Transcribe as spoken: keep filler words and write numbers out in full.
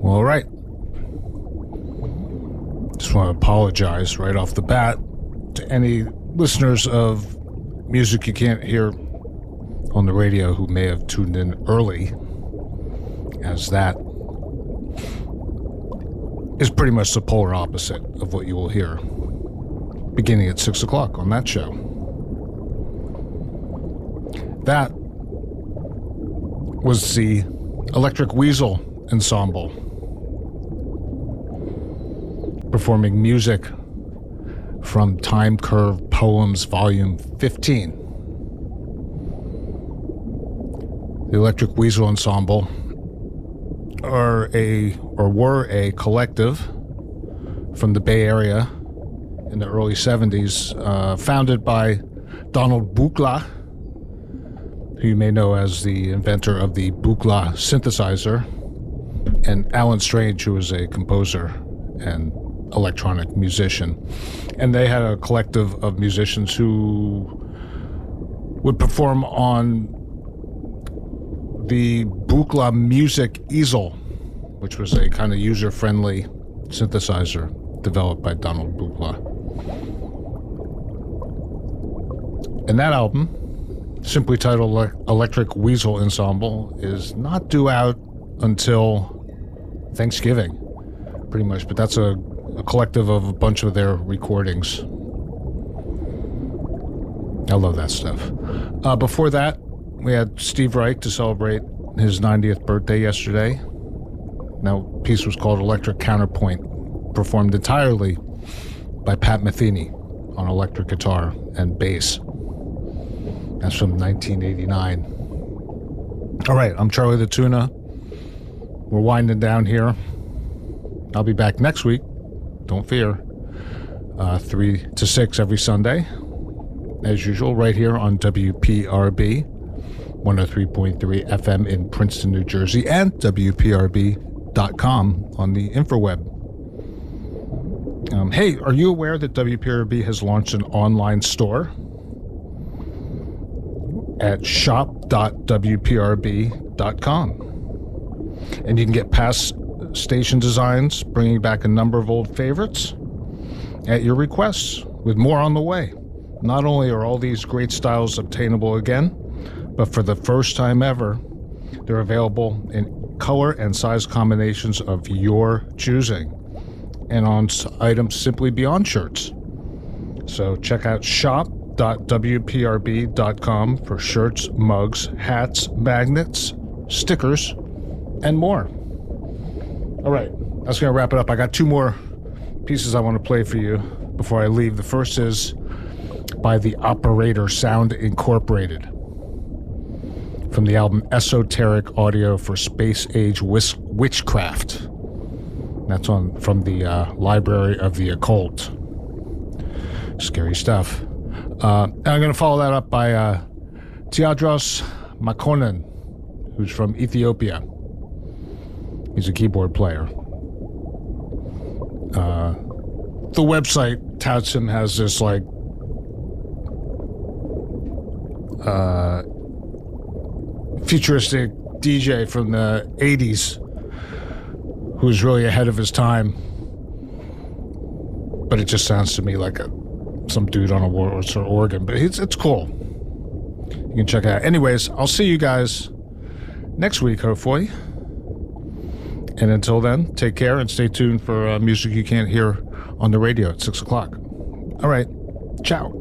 Well, all right. Just want to apologize right off the bat to any listeners of music you can't hear on the radio who may have tuned in early, as that is pretty much the polar opposite of what you will hear beginning at six o'clock on that show. That was the Electric Weasel Ensemble performing music from Time Curve Poems Volume fifteen. The Electric Weasel Ensemble are a or were a collective from the Bay Area in the early seventies, uh, founded by Donald Buchla, who you may know as the inventor of the Buchla synthesizer, and Alan Strange, who was a composer and electronic musician. And they had a collective of musicians who would perform on the Buchla Music Easel, which was a kind of user-friendly synthesizer developed by Donald Buchla. And that album, simply titled Electric Weasel Ensemble, is not due out until Thanksgiving, pretty much, but that's a, a collective of a bunch of their recordings. I love that stuff. Uh, before that, we had Steve Reich to celebrate his ninetieth birthday yesterday. Now, the piece was called Electric Counterpoint, performed entirely by Pat Metheny on electric guitar and bass. That's from nineteen eighty-nine. All right, I'm Charlie the Tuna. We're winding down here. I'll be back next week. Don't fear. Uh, three to six every Sunday, as usual, right here on W P R B, one oh three point three F M in Princeton, New Jersey, and W P R B dot com on the infraweb. Um, hey, are you aware that W P R B has launched an online store at shop dot W P R B dot com? And you can get past station designs, bringing back a number of old favorites at your request, with more on the way. Not only are all these great styles obtainable again, but for the first time ever, they're available in color and size combinations of your choosing, and on items simply beyond shirts. So check out shop dot W P R B dot com for shirts, mugs, hats, magnets, stickers, and more. All right, that's going to wrap it up. I got two more pieces I want to play for you before I leave. The first is by the Operator Sound Incorporated from the album Esoteric Audio for Space Age Wis- Witchcraft. That's on from the uh, Library of the Occult. Scary stuff. Uh, and I'm going to follow that up by uh, Teodros Makonnen, who's from Ethiopia. He's a keyboard player. Uh, the website touts him as this, like, uh, futuristic D J from the eighties who's really ahead of his time. But it just sounds to me like a some dude on a Wurlitzer organ. But it's, it's cool. You can check it out. Anyways, I'll see you guys next week, hopefully. And until then, take care and stay tuned for uh, music you can't hear on the radio at six o'clock. All right. Ciao.